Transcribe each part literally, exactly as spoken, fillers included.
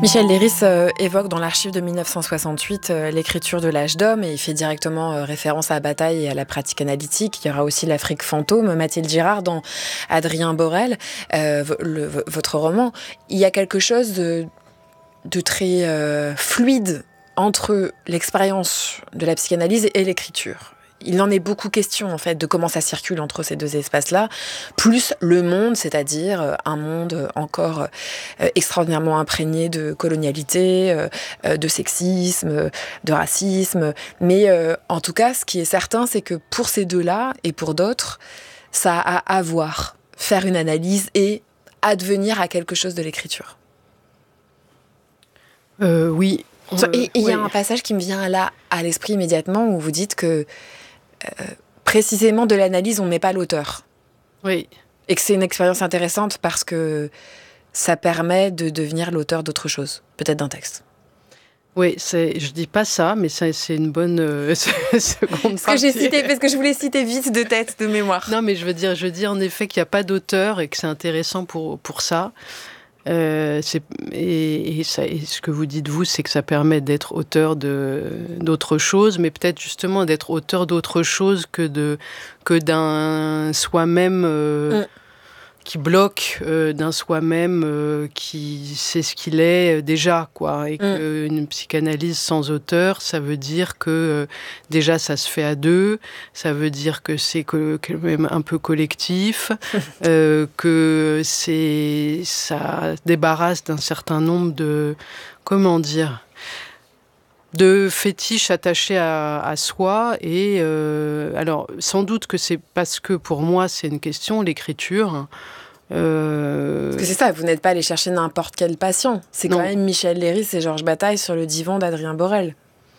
Michel Leiris euh, évoque dans l'archive de mille neuf cent soixante-huit euh, l'écriture de l'âge d'homme et il fait directement euh, référence à la bataille et à la pratique analytique. Il y aura aussi l'Afrique fantôme, Mathilde Girard dans Adrien Borel, euh, le, votre roman. Il y a quelque chose de, de très euh, fluide entre l'expérience de la psychanalyse et l'écriture. Il en est beaucoup question, en fait, de comment ça circule entre ces deux espaces-là, plus le monde, c'est-à-dire un monde encore euh, extraordinairement imprégné de colonialité, euh, de sexisme, de racisme. Mais euh, en tout cas, ce qui est certain, c'est que pour ces deux-là, et pour d'autres, ça a à voir, faire une analyse et advenir à quelque chose de l'écriture. Euh, oui. Et il y a un passage qui me vient là à l'esprit immédiatement où vous dites que Euh, précisément de l'analyse, on n'est pas l'auteur. Oui. Et que c'est une expérience intéressante parce que ça permet de devenir l'auteur d'autre chose, peut-être d'un texte. Oui, c'est, je dis pas ça, mais ça, c'est une bonne euh, seconde parce que j'ai cité, parce que je voulais citer vite de tête, de mémoire. Non, mais je veux dire, je veux dire en effet qu'il n'y a pas d'auteur et que c'est intéressant pour, pour ça. Euh, c'est, et, et, ça, et ce que vous dites, vous, c'est que ça permet d'être auteur de, d'autre chose, mais peut-être justement d'être auteur d'autre chose que, de, que d'un soi-même euh, mm. qui bloque, euh, d'un soi-même euh, qui sait ce qu'il est euh, déjà, quoi. Et mm. qu'une psychanalyse sans auteur, ça veut dire que euh, déjà ça se fait à deux, ça veut dire que c'est que, que même un peu collectif, euh, que c'est, ça débarrasse d'un certain nombre de, comment dire, de fétiches attachés à, à soi. Et euh, alors, sans doute que c'est parce que pour moi, c'est une question, l'écriture. Euh... Parce que c'est ça, vous n'êtes pas allé chercher n'importe quel patient. C'est quand non. même Michel Leiris et Georges Bataille sur le divan d'Adrien Borel.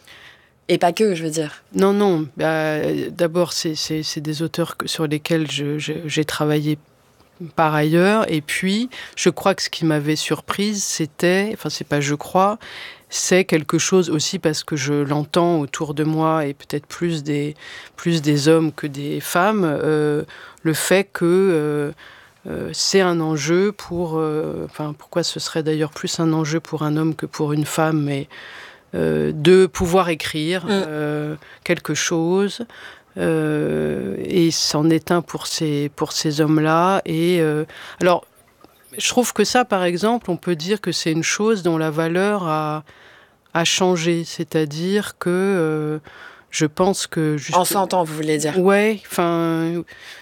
Et pas que, je veux dire. Non, non. Bah, d'abord, c'est, c'est, c'est des auteurs sur lesquels je, je, j'ai travaillé par ailleurs. Et puis, je crois que ce qui m'avait surprise, c'était... Enfin, c'est pas je crois... c'est quelque chose aussi parce que je l'entends autour de moi et peut-être plus des, plus des hommes que des femmes, euh, le fait que euh, euh, c'est un enjeu pour... Euh, enfin, pourquoi ce serait d'ailleurs plus un enjeu pour un homme que pour une femme, mais euh, de pouvoir écrire euh, quelque chose... Euh, et c'en est un pour ces, pour ces hommes-là. Et euh, alors, je trouve que ça, par exemple, on peut dire que c'est une chose dont la valeur a, a changé. C'est-à-dire que euh, je pense que... Juste... En cent ans, vous voulez dire ? Ouais, enfin...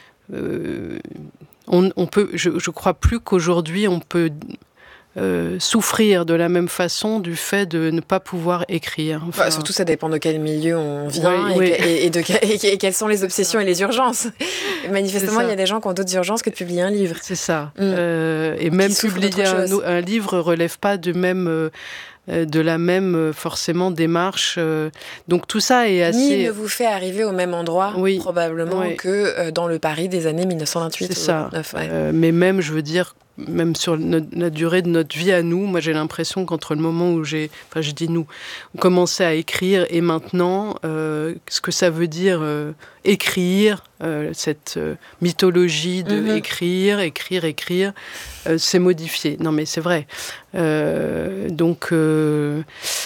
Euh, on, on peut, je, je crois plus qu'aujourd'hui, on peut... Euh, souffrir de la même façon du fait de ne pas pouvoir écrire. Enfin, bah, surtout, ça dépend de quel milieu on vient oui, et, oui. Que, et, et, de, et, et quelles sont les obsessions et les urgences. Manifestement, il y a des gens qui ont d'autres urgences que de publier un livre. C'est ça. Mmh. Euh, et même publier un, un livre ne relève pas de même... Euh, de la même forcément démarche. Donc tout ça est assez... Ni ne vous fait arriver au même endroit, oui, probablement, oui. que dans le Paris des années mille neuf cent vingt-huit. C'est ça. neuf, ouais. euh, mais même, je veux dire, même sur notre, la durée de notre vie à nous, moi j'ai l'impression qu'entre le moment où j'ai, enfin je dis nous, commencé à écrire et maintenant, euh, ce que ça veut dire euh, écrire, euh, cette euh, mythologie de mm-hmm. écrire, écrire, écrire, euh, c'est modifié. Non mais c'est vrai. Euh, donc... Euh,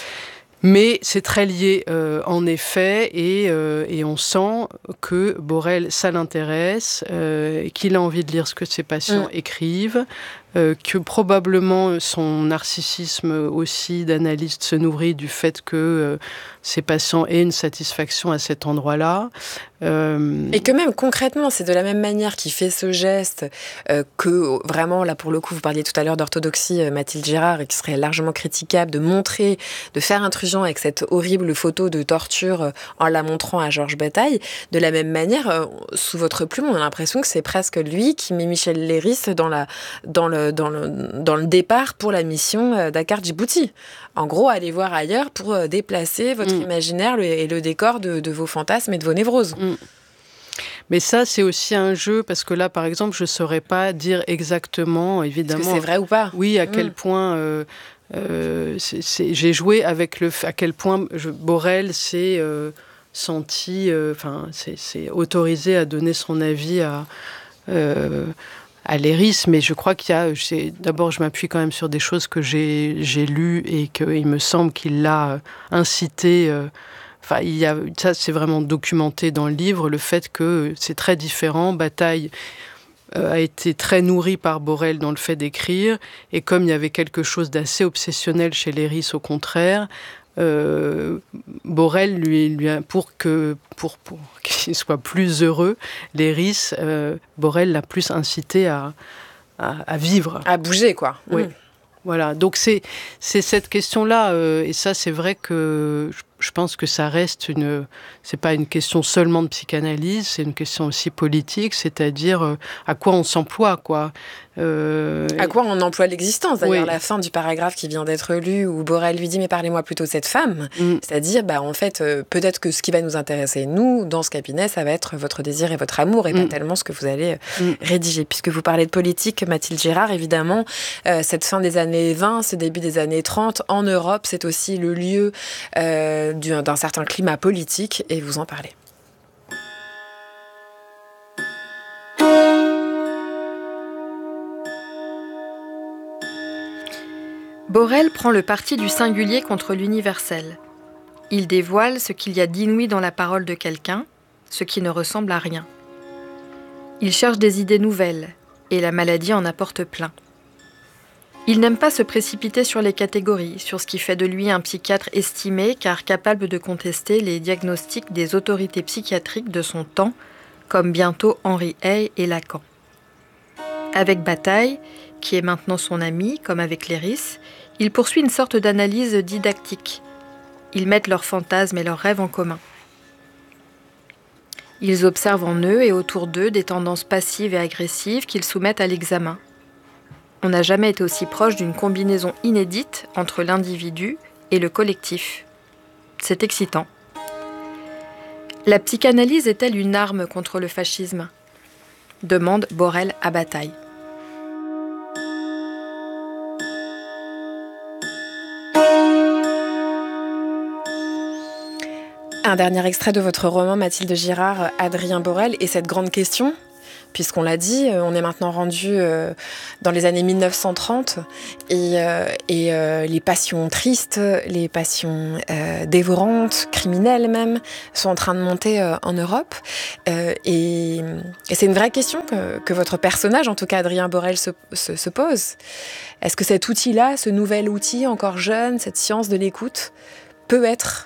Mais c'est très lié, euh, en effet, et, euh, et on sent que Borel, ça l'intéresse, euh, qu'il a envie de lire ce que ses patients mmh. écrivent, euh, que probablement son narcissisme aussi d'analyste se nourrit du fait que euh, ses patients aient une satisfaction à cet endroit-là. Euh... Et que même concrètement, c'est de la même manière qu'il fait ce geste euh, que vraiment, là pour le coup, vous parliez tout à l'heure d'orthodoxie, euh, Mathilde Girard, et qui serait largement critiquable de montrer, de faire intrusion avec cette horrible photo de torture euh, en la montrant à Georges Bataille. De la même manière, euh, sous votre plume, on a l'impression que c'est presque lui qui met Michel Leiris dans, la, dans, le, dans, le, dans le départ pour la mission euh, Dakar-Djibouti. En gros, allez voir ailleurs pour euh, déplacer votre mmh. imaginaire le, et le décor de, de vos fantasmes et de vos névroses. Mmh. Mais ça, c'est aussi un jeu, parce que là, par exemple, je ne saurais pas dire exactement, évidemment... Est-ce que c'est vrai ou pas ? Oui, à mmh. quel point... Euh, euh, c'est, c'est, j'ai joué avec le... À quel point je, Borel s'est euh, senti... Enfin, euh, c'est, c'est autorisé à donner son avis à... Euh, à Léris, mais je crois qu'il y a... C'est, d'abord, je m'appuie quand même sur des choses que j'ai, j'ai lues et qu'il me semble qu'il l'a incité... Euh, Enfin, il y a, ça, c'est vraiment documenté dans le livre, le fait que c'est très différent. Bataille euh, a été très nourri par Borel dans le fait d'écrire, et comme il y avait quelque chose d'assez obsessionnel chez Léris, au contraire, euh, Borel, lui, lui a, pour, que, pour, pour qu'il soit plus heureux, Léris, euh, Borel l'a plus incité à, à, à vivre. À bouger, quoi. Oui. Mmh. Voilà, donc c'est, c'est cette question-là, euh, et ça, c'est vrai que je, je pense que ça reste une... C'est pas une question seulement de psychanalyse, c'est une question aussi politique, c'est-à-dire euh, à quoi on s'emploie, quoi. Euh, à quoi on emploie l'existence. D'ailleurs, oui. La fin du paragraphe qui vient d'être lu, où Borel lui dit « mais parlez-moi plutôt de cette femme mm. ». C'est-à-dire, bah, en fait, euh, peut-être que ce qui va nous intéresser, nous, dans ce cabinet, ça va être votre désir et votre amour, et mm. pas tellement ce que vous allez euh, mm. rédiger. Puisque vous parlez de politique, Mathilde Girard, évidemment, euh, cette fin des années vingt, ce début des années trente, en Europe, c'est aussi le lieu euh, d'un, d'un certain climat politique, et vous en parlez. Borel prend le parti du singulier contre l'universel. Il dévoile ce qu'il y a d'inouï dans la parole de quelqu'un, ce qui ne ressemble à rien. Il cherche des idées nouvelles, et la maladie en apporte plein. Il n'aime pas se précipiter sur les catégories, sur ce qui fait de lui un psychiatre estimé, car capable de contester les diagnostics des autorités psychiatriques de son temps, comme bientôt Henri Hey et Lacan. Avec Bataille, qui est maintenant son ami, comme avec Léris, il poursuit une sorte d'analyse didactique. Ils mettent leurs fantasmes et leurs rêves en commun. Ils observent en eux et autour d'eux des tendances passives et agressives qu'ils soumettent à l'examen. On n'a jamais été aussi proche d'une combinaison inédite entre l'individu et le collectif. C'est excitant. La psychanalyse est-elle une arme contre le fascisme ? Demande Borel à Bataille. Un dernier extrait de votre roman, Mathilde Girard, Adrien Borel, et cette grande question, puisqu'on l'a dit, on est maintenant rendu dans les années mille neuf cent trente, et, et les passions tristes, les passions dévorantes, criminelles même, sont en train de monter en Europe. Et, et c'est une vraie question que, que votre personnage, en tout cas Adrien Borel, se, se, se pose. Est-ce que cet outil-là, ce nouvel outil encore jeune, cette science de l'écoute, peut être